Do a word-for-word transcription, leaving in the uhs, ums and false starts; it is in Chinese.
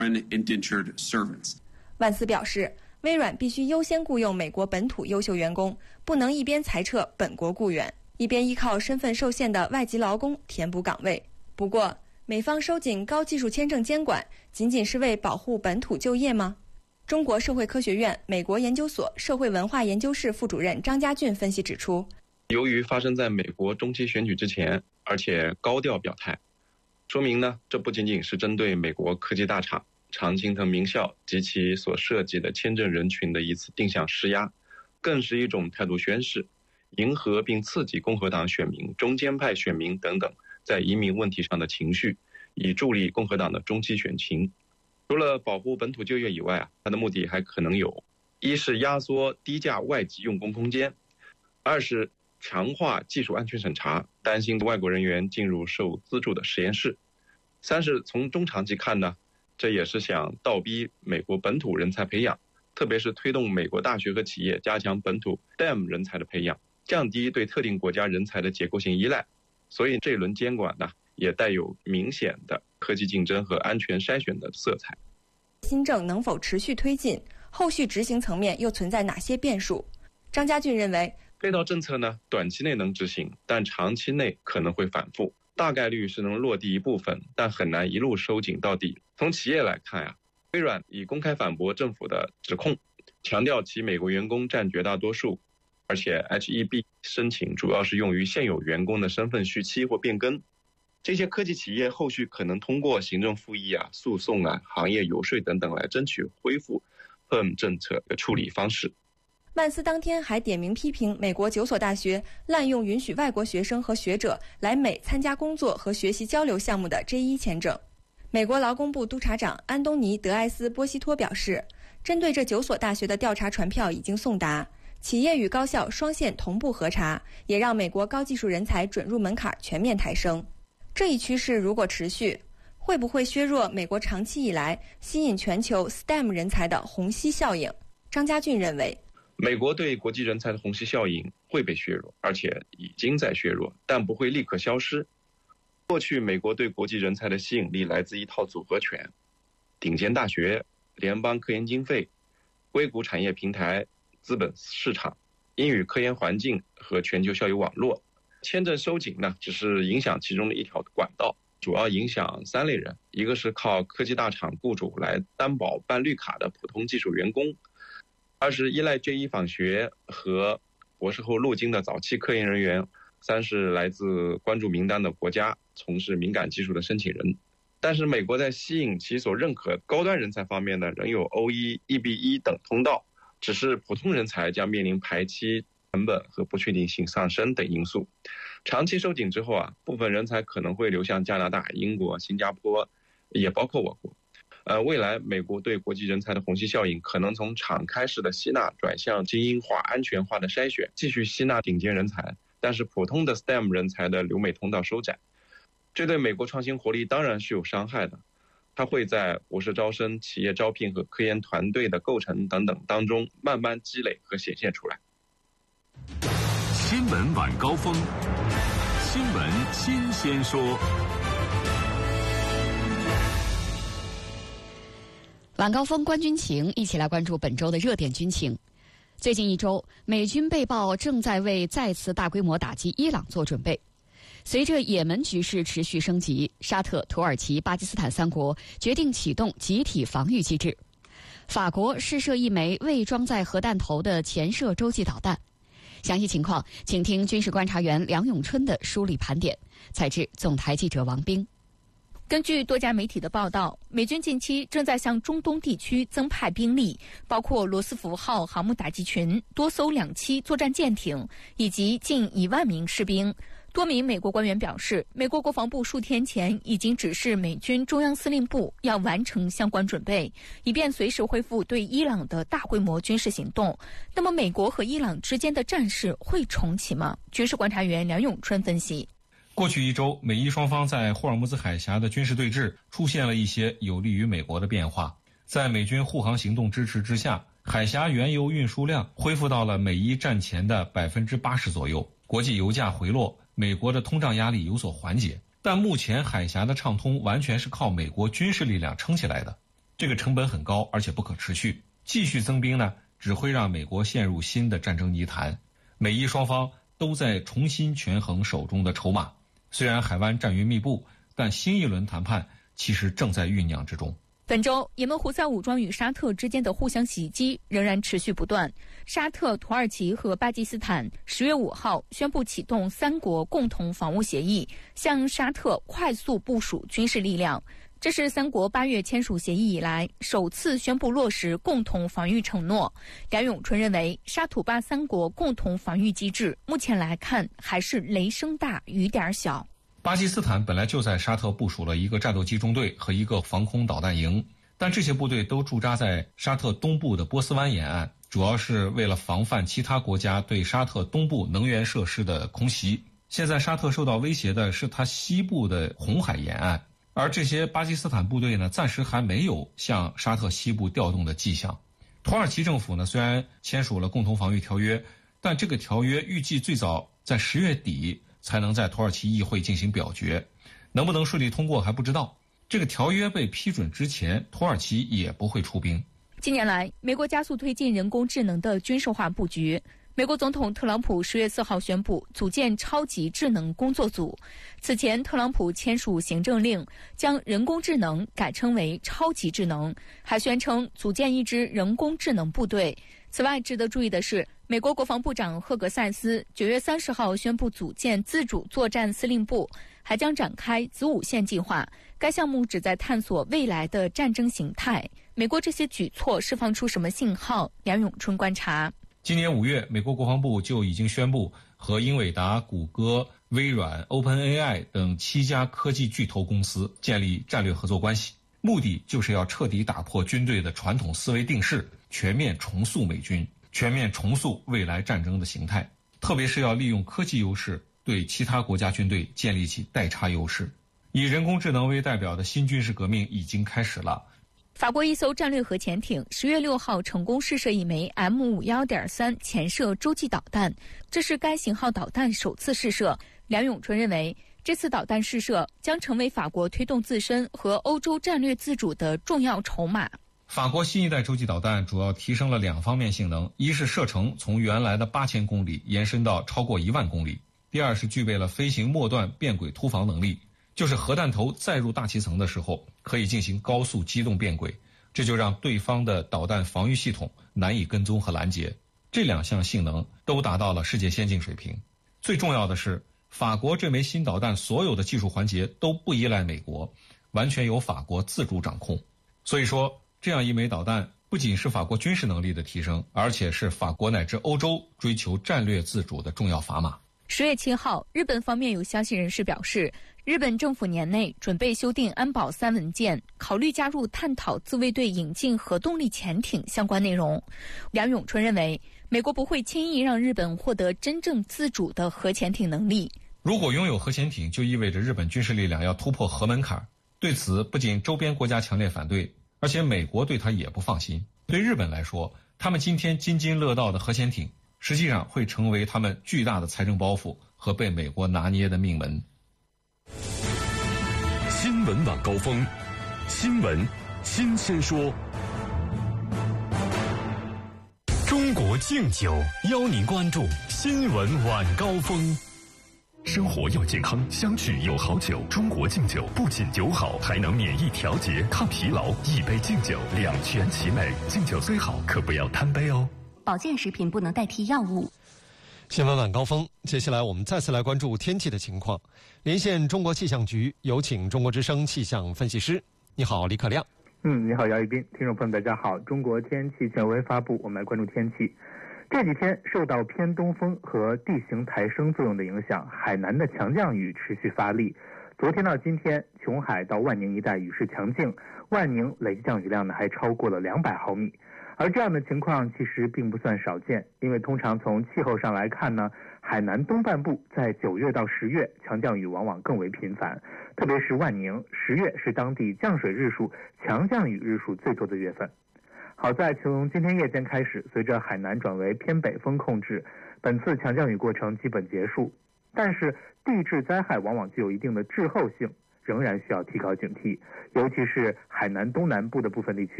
indentured servants. 万斯表示，微软必须优先雇佣美国本土优秀员工，不能一边裁撤本国雇员，一边依靠身份受限的外籍劳工填补岗位。不过，美方收紧高技术签证监管，仅仅是为保护本土就业吗？中国社会科学院美国研究所社会文化研究室副主任张家俊分析指出， 由于发生在美国中期选举之前，而且高调表态，说明呢，这不仅仅是针对美国科技大厂、常青藤名校及其所涉及的签证人群的一次定向施压，更是一种态度宣示，迎合并刺激共和党选民、中间派选民等等在移民问题上的情绪，以助力共和党的中期选情。除了保护本土就业以外啊，它的目的还可能有：一是压缩低价外籍用工空间；二是强化技术安全审查，担心外国人员进入受资助的实验室；三是从中长期看呢，这也是想倒逼美国本土人才培养，特别是推动美国大学和企业加强本土 S T E M 人才的培养，降低对特定国家人才的结构性依赖。所以这一轮监管呢，也带有明显的科技竞争和安全筛选的色彩。 新政能否持续推进？后续执行层面又存在哪些变数？张家俊认为， 这套政策呢，短期内能执行，但长期内可能会反复，大概率是能落地一部分，但很难一路收紧到底。从企业来看啊，微软已公开反驳政府的指控，强调其美国员工占绝大多数，而且 H E B 申请主要是用于现有员工的身份续期或变更。这些科技企业后续可能通过行政复议啊、诉讼啊、行业游说等等来争取恢复 P E R M 政策的处理方式。 万斯当天还点名批评美国九所大学滥用允许外国学生和学者来美参加工作和学习交流项目的 J 一 签证。美国劳工部督察长安东尼·德埃斯·波西托表示，针对这九所大学的调查传票已经送达，企业与高校双线同步核查，也让美国高技术人才准入门槛全面抬升。这一趋势如果持续，会不会削弱美国长期以来吸引全球 S T E M 人才的虹吸效应？张家俊认为， 美国对国际人才的虹吸效应会被削弱，而且已经在削弱，但不会立刻消失。过去美国对国际人才的吸引力来自一套组合拳：顶尖大学、联邦科研经费、硅谷产业平台、资本市场、英语科研环境和全球校友网络。签证收紧呢，只是影响其中的一条管道，主要影响三类人：一个是靠科技大厂雇主来担保办绿卡的普通技术员工；二是依赖 J 一 访学和博士后路径的早期科研人员；三是来自关注名单的国家从事敏感技术的申请人。但是美国在吸引其所认可高端人才方面呢，仍有 O 一、E B 一 等通道，只是普通人才将面临排期、成本和不确定性上升等因素。长期收紧之后啊，部分人才可能会流向加拿大、英国、新加坡，也包括我国。呃，未来美国对国际人才的虹吸效应可能从敞开式的吸纳转向精英化、安全化的筛选，继续吸纳顶尖人才，但是普通的 S T E M 人才的留美通道收窄。这对美国创新活力当然是有伤害的，它会在博士招生、企业招聘和科研团队的构成等等当中慢慢积累和显现出来。 新闻晚高峰，新闻新鲜说。 晚高峰观军情，一起来关注本周的热点军情。最近一周，美军被曝正在为再次大规模打击伊朗做准备。随着也门局势持续升级，沙特、土耳其、巴基斯坦三国决定启动集体防御机制。法国试射一枚未装载核弹头的潜射洲际导弹。详细情况，请听军事观察员梁永春的梳理盘点。采制总台记者王冰。 根据多家媒体的报道，美军近期正在向中东地区增派兵力，包括罗斯福号航母打击群、多艘两栖作战舰艇以及近一万名士兵。多名美国官员表示，美国国防部数天前已经指示美军中央司令部要完成相关准备，以便随时恢复对伊朗的大规模军事行动。那么，美国和伊朗之间的战事会重启吗？军事观察员梁永春分析。 过去一周，美伊双方在霍尔木兹海峡的军事对峙出现了一些有利于美国的变化。在美军护航行动支持之下，海峡原油运输量恢复到了美伊战前的百分之八十左右，国际油价回落，美国的通胀压力有所缓解。但目前海峡的畅通完全是靠美国军事力量撑起来的。 这个成本很高，而且不可持续。继续增兵呢，只会让美国陷入新的战争泥潭。美伊双方都在重新权衡手中的筹码。虽然海湾战云密布，但新一轮谈判其实正在酝酿之中。 本周，也门胡塞武装与沙特之间的互相袭击仍然持续不断。沙特、土耳其和巴基斯坦十月五号宣布启动三国共同防务协议，向沙特快速部署军事力量。这是三国八月签署协议以来首次宣布落实共同防御承诺。梁永春认为，沙土巴三国共同防御机制目前来看还是雷声大雨点小。 巴基斯坦本来就在沙特部署了一个战斗机中队和一个防空导弹营，但这些部队都驻扎在沙特东部的波斯湾沿岸，主要是为了防范其他国家对沙特东部能源设施的空袭。现在沙特受到威胁的是它西部的红海沿岸，而这些巴基斯坦部队呢，暂时还没有向沙特西部调动的迹象。土耳其政府呢，虽然签署了共同防御条约，但这个条约预计最早在十月底才能在土耳其议会进行表决，能不能顺利通过还不知道。这个条约被批准之前，土耳其也不会出兵。 近年来，美国加速推进人工智能的军事化布局。美国总统特朗普十月四号宣布组建超级智能工作组。此前，特朗普签署行政令，将人工智能改称为超级智能，还宣称组建一支人工智能部队。此外，值得注意的是，美国国防部长赫格塞斯九月三十号宣布组建自主作战司令部，还将展开子午线计划。该项目旨在探索未来的战争形态。美国这些举措释放出什么信号？梁永春观察。 今年五月，美国国防部就已经宣布和英伟达、谷歌、微软、OpenAI 等七家科技巨头公司建立战略合作关系，目的就是要彻底打破军队的传统思维定式，全面重塑美军，全面重塑未来战争的形态，特别是要利用科技优势对其他国家军队建立起代差优势。以人工智能为代表的新军事革命已经开始了。 法国一艘战略核潜艇十月六号成功试射一枚 M 五十一点三 潜射洲际导弹，这是该型号导弹首次试射。梁永春认为，这次导弹试射将成为法国推动自身和欧洲战略自主的重要筹码。 法国新一代洲际导弹主要提升了两方面性能，一是射程从原来的八千公里延伸到超过一万公里，第二是具备了飞行末段变轨突防能力，就是核弹头载入大气层的时候可以进行高速机动变轨，这就让对方的导弹防御系统难以跟踪和拦截。这两项性能都达到了世界先进水平。最重要的是，法国这枚新导弹所有的技术环节都不依赖美国，完全由法国自主掌控。所以说，这样一枚导弹不仅是法国军事能力的提升，而且是法国乃至欧洲追求战略自主的重要砝码。 十月七号，日本方面有消息人士表示，日本政府年内准备修订安保三文件，考虑加入探讨自卫队引进核动力潜艇相关内容。梁永春认为，美国不会轻易让日本获得真正自主的核潜艇能力。 如果拥有核潜艇，就意味着日本军事力量要突破核门槛。对此，不仅周边国家强烈反对，而且美国对他也不放心。对日本来说，他们今天津津乐道的核潜艇实际上会成为他们巨大的财政包袱和被美国拿捏的命门。 新闻晚高峰，新闻新鲜说。中国敬酒邀您关注新闻晚高峰。生活要健康，相聚有好酒。中国敬酒不仅酒好，还能免疫调节、抗疲劳。一杯敬酒，两全其美。敬酒最好，可不要贪杯哦。 保健食品不能代替药物。 新闻晚高峰，接下来我们再次来关注天气的情况。连线中国气象局，有请中国之声气象分析师。你好，李可亮。 嗯，你好，姚一斌。听众朋友们，大家好。中国天气权威发布，我们来关注天气。这几天受到偏东风和地形抬升作用的影响，海南的强降雨持续发力。昨天到今天，琼海到万宁一带雨势强劲，万宁累计降雨量呢还超过了两百毫米。而这样的情况其实并不算少见，因为通常从气候上来看呢，海南东半部在九月到十月强降雨往往更为频繁，特别是万宁，十月是当地降水日数、强降雨日数最多的月份。好在从今天夜间开始，随着海南转为偏北风控制，本次强降雨过程基本结束。但是地质灾害往往具有一定的滞后性， 仍然需要提高警惕，尤其是海南东南部的部分地区。